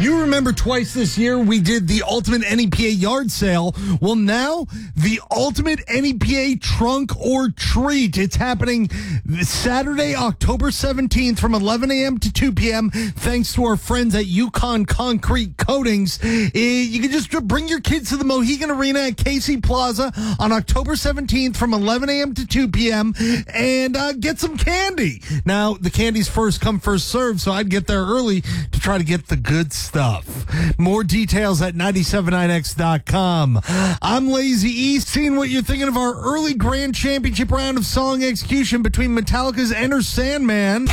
You remember twice this year we did the Ultimate NEPA yard sale. Well, now the Ultimate NEPA trunk or treat. It's happening Saturday, October 17th from 11 a.m. to 2 p.m. thanks to our friends at Yukon Concrete Coatings. You can just bring your kids to the Mohegan Arena at Casey Plaza on October 17th from 11 a.m. to 2 p.m. and get some candy. Now, the candy's first come, first served, so I'd get there early to try to get the good stuff. More details at 979x.com. I'm Lazy East, seeing what you're thinking of our early grand championship round of song execution between Metallica's Enter Sandman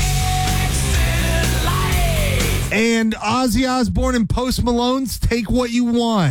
and Ozzy Osbourne and Post Malone's Take What You Want.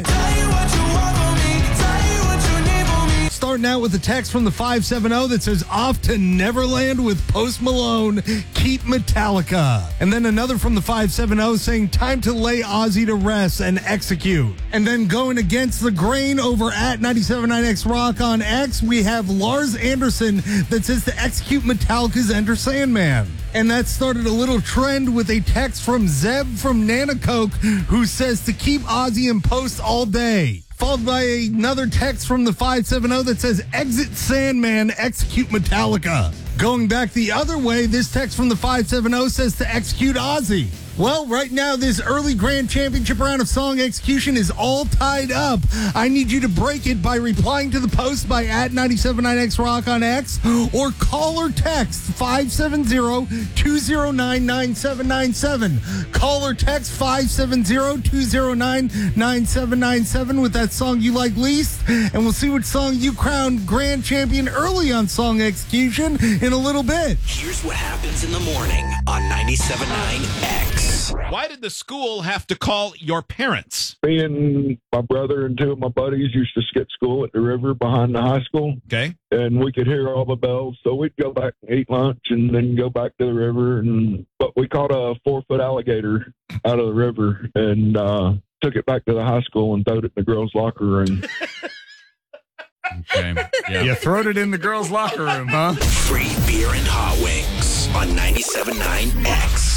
Starting out with a text from the 570 that says, off to Neverland with Post Malone, keep Metallica. And then another from the 570 saying, time to lay Ozzy to rest and execute. And then going against the grain over at 97.9X Rock on X, we have Lars Anderson that says to execute Metallica's Enter Sandman. And that started a little trend with a text from Zeb from Nanacoke who says to keep Ozzy in Post all day. Followed by another text from the 570 that says, exit Sandman, execute Metallica. Going back the other way, this text from the 570 says to execute Ozzy. Well, right now, this early grand championship round of song execution is all tied up. I need you to break it by replying to the post by at 979X Rock on X or call or text 570-209-9797. Call or text 570-209-9797 with that song you like least, and we'll see which song you crown grand champion early on song execution in a little bit. Here's what happens in the morning on 97.9X. Why did the school have to call your parents? Me and my brother and two of my buddies used to skip school at the river behind the high school. Okay. And we could hear all the bells. So we'd go back and eat lunch and then go back to the river. But we caught a 4-foot alligator out of the river and took it back to the high school and throwed it in the girls' locker room. Okay. Yeah. You throwed it in the girls' locker room, huh? Free beer and hot wings on 97.9X.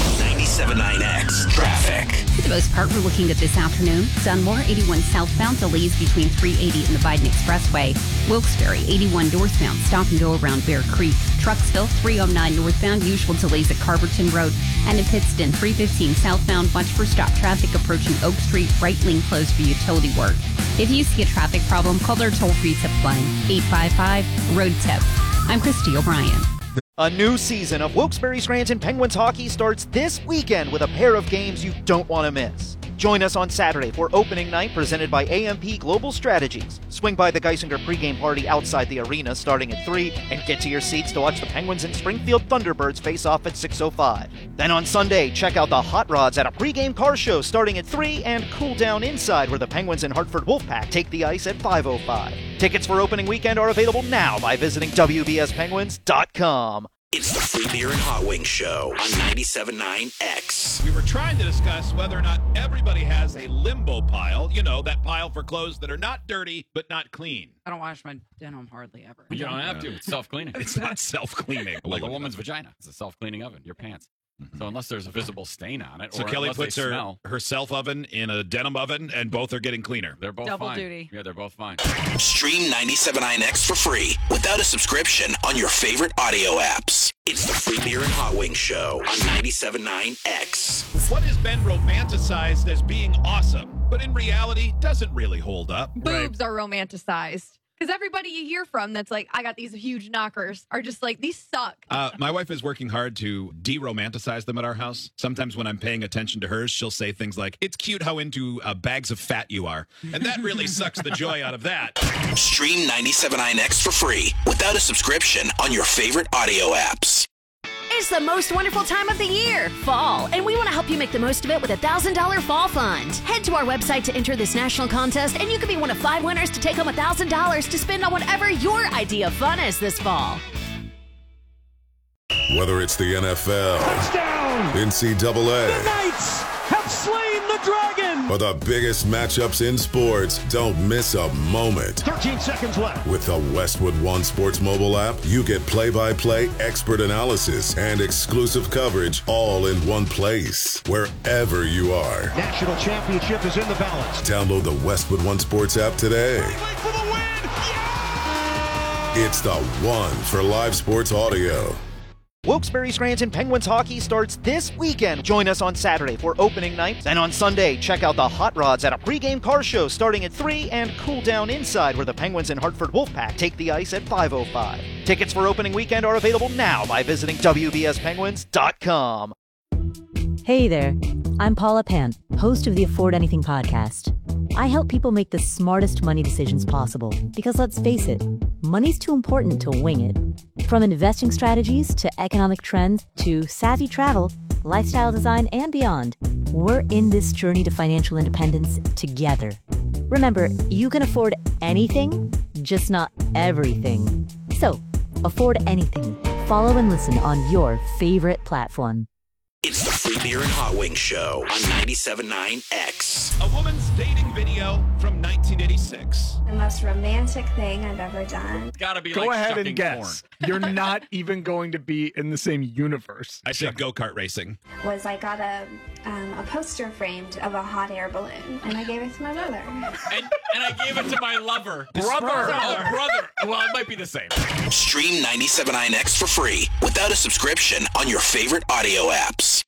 97.9X traffic. For the most part, we're looking at this afternoon. Dunmore, 81 southbound, delays between 380 and the Biden Expressway. Wilkes-Barre, 81 northbound, stop and go around Bear Creek. Trucksville, 309 northbound, usual delays at Carberton Road. And in Pittston, 315 southbound, much for stop traffic approaching Oak Street, right lane closed for utility work. If you see a traffic problem, call their toll-free tip line, 855-ROAD-TIP. I'm Christy O'Brien. A new season of Wilkes-Barre Scranton Penguins hockey starts this weekend with a pair of games you don't want to miss. Join us on Saturday for opening night presented by AMP Global Strategies. Swing by the Geisinger pregame party outside the arena starting at 3 and get to your seats to watch the Penguins and Springfield Thunderbirds face off at 6:05. Then on Sunday, check out the Hot Rods at a pregame car show starting at 3 and cool down inside where the Penguins and Hartford Wolfpack take the ice at 5:05. Tickets for opening weekend are available now by visiting WBSPenguins.com. It's the Free Beer and Hot Wings Show on 97.9X. We were trying to discuss whether or not everybody has a limbo pile. You know, that pile for clothes that are not dirty, but not clean. I don't wash my denim hardly ever. You don't have to. It's self-cleaning. It's not self-cleaning. Like a woman's vagina. It's a self-cleaning oven. Your pants. Mm-hmm. So unless there's a visible stain on it, so or Kelly puts her self oven in a denim oven, and both are getting cleaner. They're both double fine. duty. Yeah, they're both fine. Stream 97.9X for free without a subscription on your favorite audio apps. It's the Free Beer and Hot Wings Show on 97.9X. What has been romanticized as being awesome, but in reality doesn't really hold up? Boobs are romanticized. Because everybody you hear from that's like, I got these huge knockers, are just like, these suck. My wife is working hard to de-romanticize them at our house. Sometimes when I'm paying attention to hers, she'll say things like, it's cute how into bags of fat you are. And that really sucks the joy out of that. Stream 97.9X for free without a subscription on your favorite audio apps. It's the most wonderful time of the year, fall, and we want to help you make the most of it with a $1,000 fall fund. Head to our website to enter this national contest, and you could be one of 5 winners to take home $1,000 to spend on whatever your idea of fun is this fall. Whether it's the NFL, touchdown, NCAA, the Knights have slain the the Dragon! For the biggest matchups in sports, don't miss a moment. 13 seconds left. With the Westwood One Sports mobile app, you get play-by-play expert analysis and exclusive coverage all in one place, wherever you are. National championship is in the balance. Download the Westwood One Sports app today. For the win! It's the one for live sports audio. Wilkes-Barre Scranton Penguins hockey starts this weekend. Join us on Saturday for opening night. And on Sunday, check out the Hot Rods at a pregame car show starting at 3 and cool down inside where the Penguins and Hartford Wolfpack take the ice at 5:05. Tickets for opening weekend are available now by visiting WBSPenguins.com. Hey there, I'm Paula Pant, host of the Afford Anything podcast. I help people make the smartest money decisions possible because let's face it, money's too important to wing it. From investing strategies to economic trends to savvy travel, lifestyle design, and beyond, we're in this journey to financial independence together. Remember, you can afford anything, just not everything. So, afford anything. Follow and listen on your favorite platform. It's the Free Beer and Hot Wings Show on 97.9 X. A woman's dating video from 1986. The most romantic thing I've ever done. It's gotta be Go like ahead and shucking guess. corn. You're not even going to be in the same universe. I said go-kart racing. Was I got a poster framed of a hot air balloon, and I gave it to my mother. And I gave it to my lover. Brother. Oh, brother. Well, it might be the same. Stream 97.9 X for free without a subscription on your favorite audio apps.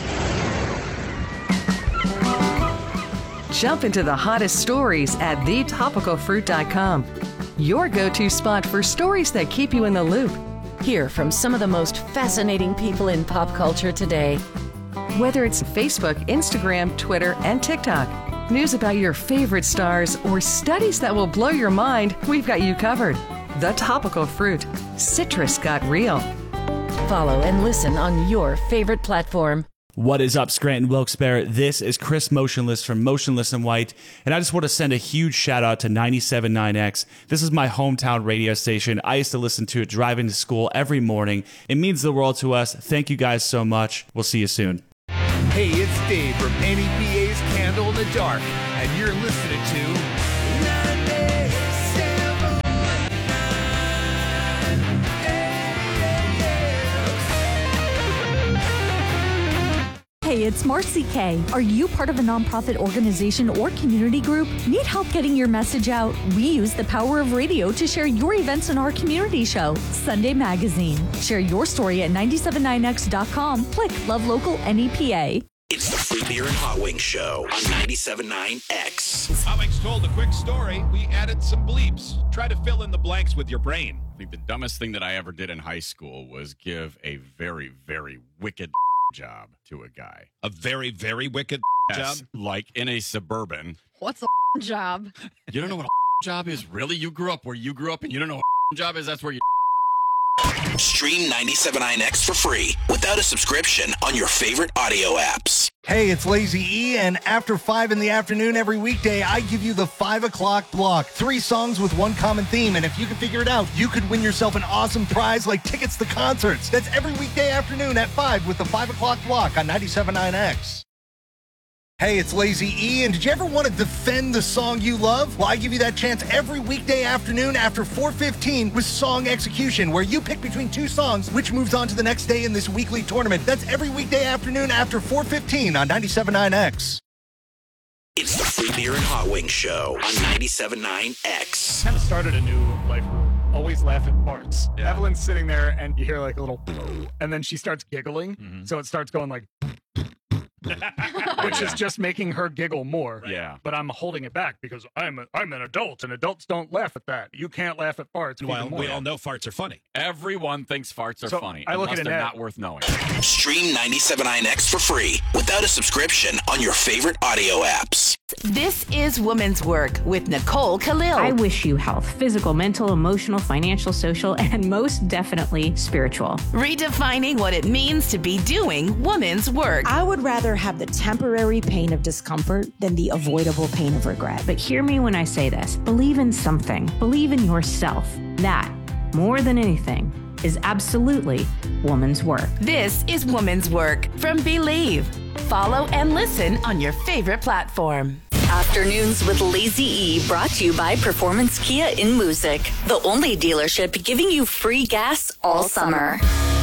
Jump into the hottest stories at thetopicalfruit.com. Your go-to spot for stories that keep you in the loop. Hear from some of the most fascinating people in pop culture today. Whether it's Facebook, Instagram, Twitter, and TikTok, news about your favorite stars, or studies that will blow your mind, we've got you covered. The Topical Fruit. Citrus got real. Follow and listen on your favorite platform. What is up, Scranton Wilkes-Barre? This is Chris Motionless from Motionless and White, and I just want to send a huge shout out to 97.9X. This is my hometown radio station. I used to listen to it driving to school every morning. It means the world to us. Thank you guys so much. We'll see you soon. Hey, it's Dave from NEPA's Candle in the Dark, and you're listening to 97.9. Hey, it's Marcy K. Are you part of a nonprofit organization or community group? Need help getting your message out? We use the power of radio to share your events in our community show, Sunday Magazine. Share your story at 979x.com. Click Love Local NEPA. It's the Free Beer and Hot Wings Show on 97.9 X. Hot Wings told a quick story. We added some bleeps. Try to fill in the blanks with your brain. I think the dumbest thing that I ever did in high school was give a very, very wicked job to a guy. A very, very wicked Yes, job? like in a Suburban. What's a job? You don't know what a job is? Really? You grew up where you grew up and you don't know what a job is? That's where you... Stream 97.9 X for free without a subscription on your favorite audio apps. Hey, it's Lazy E, and after 5 in the afternoon every weekday, I give you the 5 o'clock block. 3 songs with one common theme, and if you can figure it out, you could win yourself an awesome prize like tickets to concerts. That's every weekday afternoon at 5 with the 5 o'clock block on 97.9 X. Hey, it's Lazy E, and did you ever want to defend the song you love? Well, I give you that chance every weekday afternoon after 4:15 with Song Execution, where you pick between 2 songs, which moves on to the next day in this weekly tournament. That's every weekday afternoon after 4:15 on 97.9 X. It's the Free Beer and Hot Wings Show on 97.9 X. Kind of started a new life rule. Always laugh at farts. Yeah. Evelyn's sitting there, and you hear like a little, and then she starts giggling. Mm-hmm. So it starts going like, which is just making her giggle more. Yeah. But I'm holding it back because I'm an adult, and adults don't laugh at that. You can't laugh at farts. Well, we all know farts are funny. Everyone thinks farts are funny. I look unless at they're Annette. not worth knowing. Stream 97.9 X for free without a subscription on your favorite audio apps. This is Women's Work with Nicole Khalil. I wish you health, physical, mental, emotional, financial, social, and most definitely spiritual. Redefining what it means to be doing women's work. I would rather have the temporary pain of discomfort than the avoidable pain of regret. But hear me when I say this. Believe in something. Believe in yourself. That, more than anything, is absolutely woman's work. This is Woman's Work from Believe. follow, and listen on your favorite platform. Afternoons with Lazy E, brought to you by Performance Kia in Moosic, the only dealership giving you free gas all summer.